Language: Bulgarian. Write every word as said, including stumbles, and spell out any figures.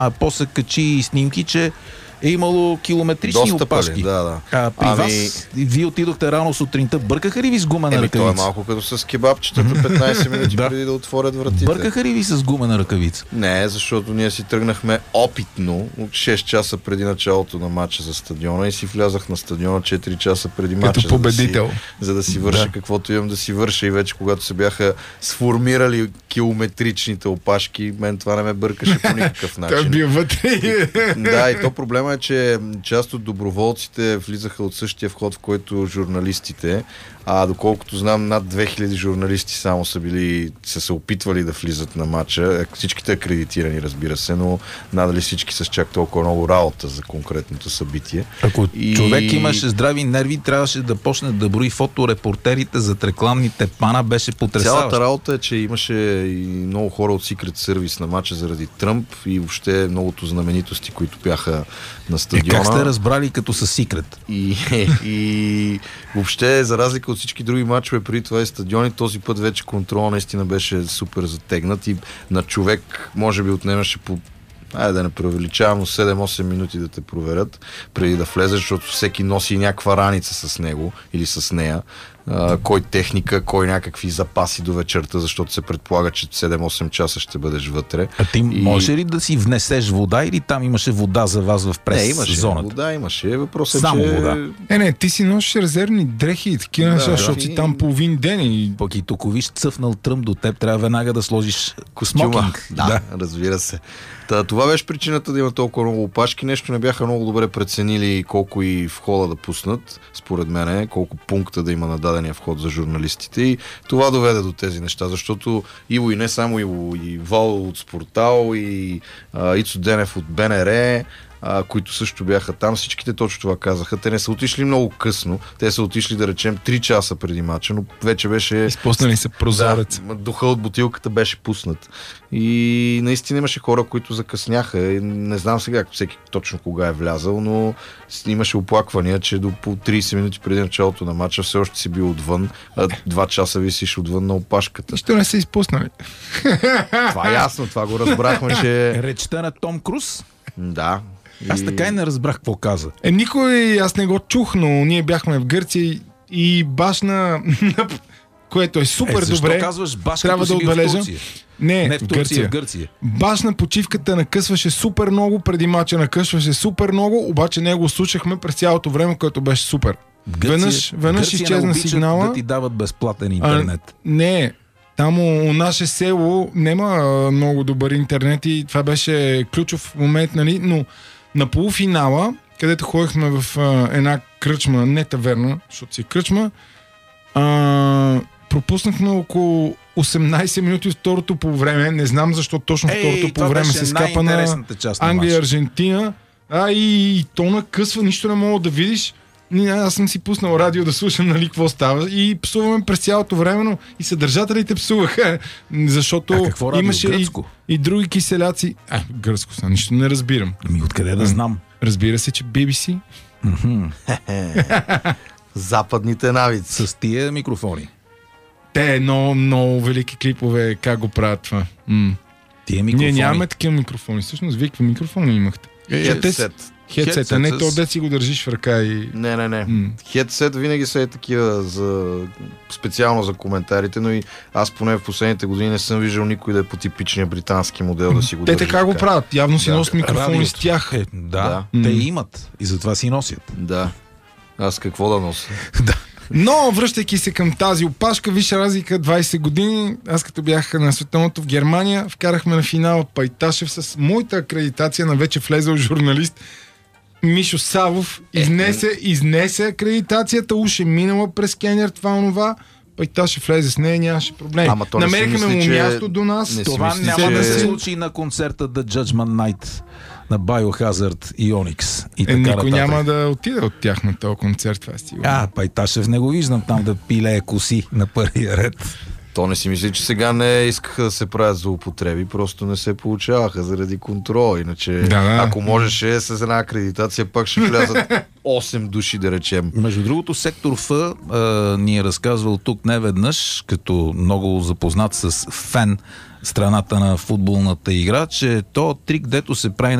а после качи и снимки, че е имало километрични доста опашки. Пали, да, да. А при ами... вас, вие отидохте рано сутринта, бъркаха ли ви с гумена Еми, ръкавица? това е малко като с кебабчетата, петнайсет минути да. преди да отворят вратите. Бъркаха ли ви с гумена ръкавица? Не, защото ние си тръгнахме опитно от шест часа преди началото на матча за стадиона и си влязах на стадиона четири часа преди матча. Като победител. За да си, за да си върша да. каквото имам да си върша, и вече когато се бяха сформирали километричните опашки, мен това не ме бъркаше по никакъв начин. Той бил вътре. Да, и то проблема е, че част от доброволците влизаха от същия вход, в който журналистите, а доколкото знам, над две хиляди журналисти само са били, са се опитвали да влизат на матча. Всичките акредитирани, разбира се, но надали всички са с чак толкова много работа за конкретното събитие. Ако и... човек имаше здрави нерви, трябваше да почне да брои фоторепортерите зад рекламните пана, беше потресаващо. Цялата работа е, че имаше и много хора от Secret Service на матча заради Тръмп и въобще многото знаменитости, които бяха на стадиона. Е, как сте разбрали като са Secret? И, и въобще, за разлика от всички други матчове преди това и стадиони, този път вече контрол наистина беше супер затегнат и на човек може би отнемаше по, айде да не преувеличавам, но седем-осем минути да те проверят преди да влезеш, защото всеки носи някаква раница с него или с нея. Uh, кой техника, кой някакви запаси до вечерта, защото се предполага, че седем-осем часа ще бъдеш вътре. А ти и... може ли да си внесеш вода или там имаше вода за вас в прес не, имаше зоната? Вода, имаше. Въпросът е, само че... вода. Е, не, ти си носиш резервни дрехи и такива да, неща, защото да. си там половин ден и... Пък и тук виж цъфнал Тръмп до теб, трябва веднага да сложиш костюма. смокинг. Да, да, разбира се. Та, това беше причината да има толкова много опашки. Нещо не бяха много добре преценили колко и входа да пуснат, според мен, колко пункта да има на дадения вход за журналистите. И това доведе до тези неща, защото Иво и не само Иво, и Вал от Спортал, и а, Ицо Денев от БНР, а, които също бяха там, всичките точно това казаха. Те не са отишли много късно, те са отишли да речем три часа преди мача, но вече беше... Изпуснали се прозорец. Да, духа от бутилката беше пуснат. И наистина имаше хора, които закъсняха. Не знам сега всеки точно кога е влязал, но имаше оплаквания, че до по трийсет минути преди началото на мача все още си бил отвън, а два часа висиш отвън на опашката. Нищо не са изпуснали. Това е ясно, това го разбрахме, че... Речта на Том Круз? Да. Аз така и не разбрах какво каза. Е, никой, аз не го чух, но ние бяхме в Гърция и баш на... което е супер е, защо добре. Казваш баш трябва да отбележа. Не, не, в, в Турция, Гърция. в Гърция. Баш на почивката накъсваше супер много, преди мача накъсваше супер много, обаче не го слушахме през цялото време, което беше супер. Гърция, веднъж веднъж Гърция изчезна сигнала. Да ти дават безплатен интернет. А, не, там у наше село нема много добър интернет и това беше ключов момент, нали, но на полуфинала, където ходихме в а, една кръчма, не таверна, защото си кръчма, а, пропуснахме около осемнайсет минути от второто по време. Не знам защо точно Ей, второто по време се скапа на Англия и Аржентина. А и, и то накъсва, нищо не мога да видиш. Аз съм си пуснал радио да слушам, нали, какво става. И псуваме през цялото време, но и съдържателите псуваха. Защото а какво радио? Имаше и, и други киселяци. А, гръцко са, нищо не разбирам. Ами откъде да знам? Разбира се, че би би си. Западните навици. С тия микрофони. Те, много, много велики клипове, как го правят това. М. Тия микрофони. Ние нямаме такива микрофони. Всъщност, вие какви микрофони имахте? Хедсет. Хедсет, а не то дет си го държиш в ръка и... Не, не, не. М. Хедсет винаги са е такива за... специално за коментарите, но и аз поне в последните години не съм виждал никой да е по типичния британски модел да си го Те държи. така, така го правят. Явно си да. носят микрофони Радиото. с тях. Е, да, да. Те имат и затова си носят. Да. Аз какво да нося? Да. Но, връщайки се към тази опашка, виж разлика двайсет години. Аз като бях на световното в Германия, вкарахме на финала Пайташев с моята акредитация на вече влезъл журналист Мишо Савов. Изнесе, изнесе акредитацията, уж е минала през скенер, това онова. Пайташев влезе с нея, нямаше проблем. Намерихме му че... място до нас. Не това мисли, няма че... да се случи на концерта The Judgment Night на Biohazard и Onyx. И е, така никой нататък. няма да отиде от тях на този концерт. Това си а, Пайташев не го виждам там да пилее коси на първия ред. То не си мисли, че сега не искаха да се правят злоупотреби, просто не се получаваха заради контрол. Иначе, да, да. ако можеше с една акредитация, пак ще влязат осем души, да речем. Между другото, сектор Ф а, ни е разказвал тук не веднъж, като много запознат с фен страната на футболната игра, че то трик, дето се прави